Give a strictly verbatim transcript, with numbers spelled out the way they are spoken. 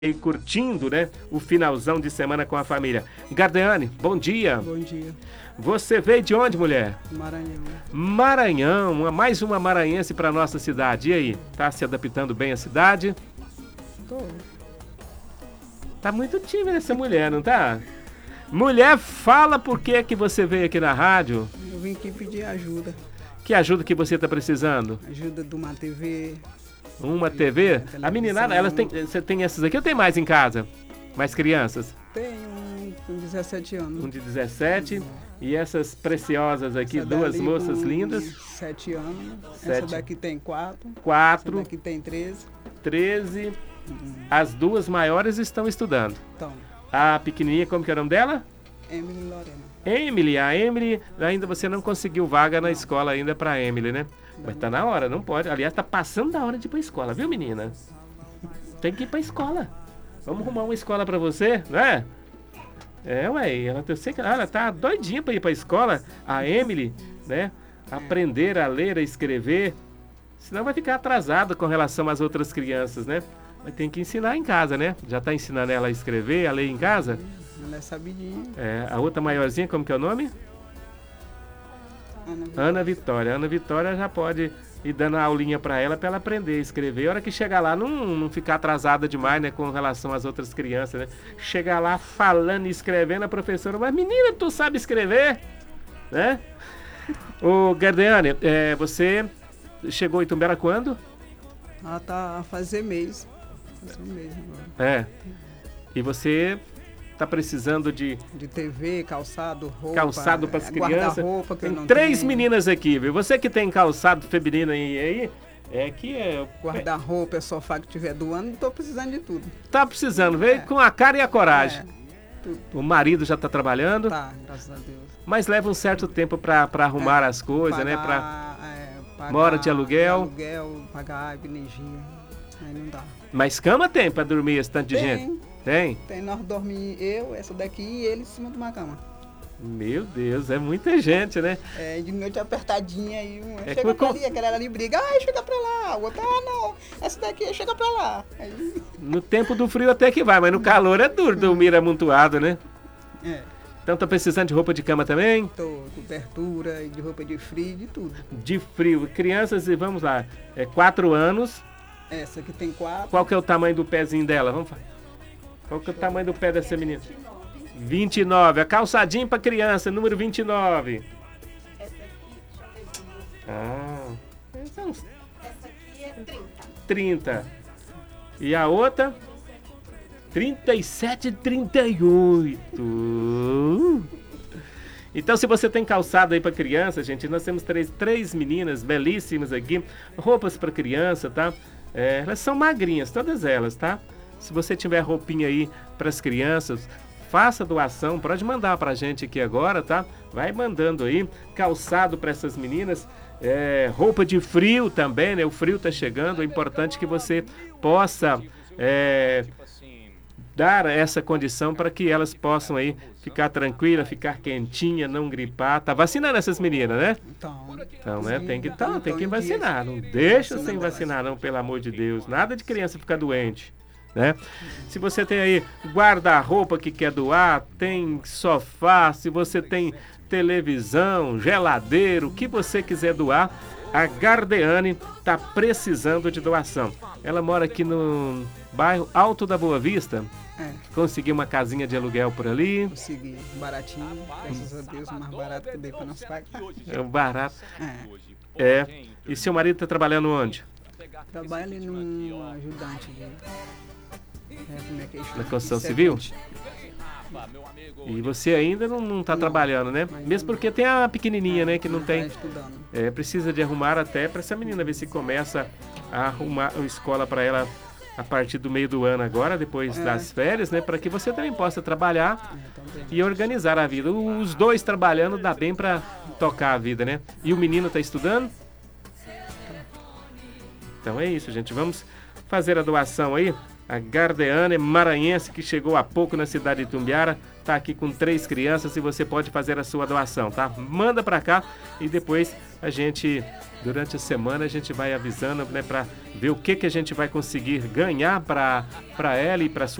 E curtindo, né, o finalzão de semana com a família. Gardeane, bom dia. Bom dia. Você veio de onde, mulher? Maranhão. Maranhão, uma- mais uma maranhense para nossa cidade. E aí, tá se adaptando bem à cidade? Tô. Tá muito tímida essa mulher, não tá? Mulher, fala por que que você veio aqui na rádio. Eu vim aqui pedir ajuda. Que ajuda que você tá precisando? Ajuda de uma T V. Uma T V? televisão. A meninada, elas têm, você tem essas aqui ou tem mais em casa? Mais crianças? Tem um com dezessete anos. Um de dezessete e essas preciosas aqui, Essa duas dali moças com lindas. sete anos. Sete. Essa daqui tem quatro. Essa Quatro, daqui tem treze. treze. As duas maiores estão estudando. Então, A pequenininha, como que é o nome dela? Emily e Lorena. Emily. A Emily, ainda você não conseguiu vaga na escola ainda pra Emily, né? Mas tá na hora, não pode. Aliás, tá passando da hora de ir pra escola, viu, menina? Tem que ir pra escola. Vamos arrumar uma escola pra você, não é? É, ué, ela, eu sei que ela tá doidinha pra ir pra escola, a Emily, né? Aprender a ler, a escrever. Senão vai ficar atrasado com relação às outras crianças, né? Mas tem que ensinar em casa, né? Já tá ensinando ela a escrever, a ler em casa? Ela é sabidinha. É, a outra maiorzinha, como que é o nome? Ana. Ana Vitória. Ana Vitória já pode ir dando a aulinha pra ela, pra ela aprender a escrever. A hora que chegar lá, não, não ficar atrasada demais, né, com relação às outras crianças, né? Chegar lá falando e escrevendo, a professora, mas menina, tu sabe escrever? Né? Ô, Gardeane, é, você chegou em Itumbera quando? Ela tá a fazer mês. Fazer um mês agora. É. E você tá precisando de De T V, calçado, roupa. calçado para as é, crianças. guarda-roupa que eu Tem não três tenho. meninas aqui, viu? Você que tem calçado feminino aí, aí é que é, Guarda-roupa, é sofá que tiver doando, não tô precisando de tudo. tá precisando, veio É. com a cara e a coragem. É, tudo. O marido já tá trabalhando, Tá, graças a Deus. mas leva um certo tempo para arrumar É, as coisas, né? Pra... Pagar, é, pagar Mora de aluguel. aluguel, pagar água, energia. Aí não dá. Mas cama tem para dormir esse tanto de Tem. gente? Tem? Tem nós dormir eu, essa daqui e ele em cima de uma cama. Meu Deus, é muita gente, né? É, de noite apertadinha aí, uma É chega com- pra ali, aquela ali briga, ai, chega pra lá, o outro, ah, não, essa daqui chega pra lá. Aí, No tempo do frio até que vai, mas no calor é duro dormir amontoado, né? é, Então tá precisando de roupa de cama também? tô cobertura, de roupa de frio, de tudo. De frio. Crianças, e vamos lá, é quatro anos. Essa aqui tem quatro. Qual que é o tamanho do pezinho dela? Vamos falar. Qual que é o tamanho do pé dessa menina? vinte e nove. A calçadinha pra criança, número vinte e nove. Ah. São uns Essa aqui é trinta. trinta. E a outra? trinta e sete e trinta e oito. Então, se você tem calçado aí para criança, gente, nós temos três, três meninas belíssimas aqui, roupas para criança, tá? É, elas são magrinhas, todas elas, tá? Se você tiver roupinha aí para as crianças, faça doação, pode mandar pra gente aqui agora, tá? Vai mandando aí, calçado para essas meninas, é, roupa de frio também, né? O frio tá chegando, é importante que você possa é, dar essa condição para que elas possam aí ficar tranquila, ficar quentinha, não gripar. Tá vacinando essas meninas, né? Então, Então, né? Tem que, tá, então, tem que em vacinar. dias- Não deixa vacina sem delas. vacinar, não, pelo amor de Deus. Nada de criança ficar doente, né? Se você tem aí guarda-roupa que quer doar, tem sofá, se você tem televisão, geladeiro, o que você quiser doar, a Gardeane tá precisando de doação. Ela mora aqui no bairro Alto da Boa Vista. é, Conseguiu uma casinha de aluguel por ali. consegui baratinho, graças a Deus, o mais barato que dei pra nós pagar. É um barato. É, É. E seu marido tá trabalhando onde? trabalho ali num ajudante de... É, como é que é isso? Na construção civil? Servente. E você ainda não, não tá Não, trabalhando, né? ainda Mesmo não. porque tem a pequenininha, né? Que não Tá tem. estudando. É, precisa de arrumar até para essa menina ver se começa a arrumar uma escola para ela a partir do meio do ano agora, depois É. das férias, né? Para que você também possa trabalhar É, também. e organizar a vida. Os dois trabalhando dá bem para tocar a vida, né? E o menino tá estudando? Então é isso, gente. Vamos fazer a doação aí. A Gardeane maranhense que chegou há pouco na cidade de Itumbiara tá aqui com três crianças e você pode fazer a sua doação, tá? Manda para cá e depois a gente, durante a semana, a gente vai avisando, né, para ver o que que a gente vai conseguir ganhar para para ela e para sua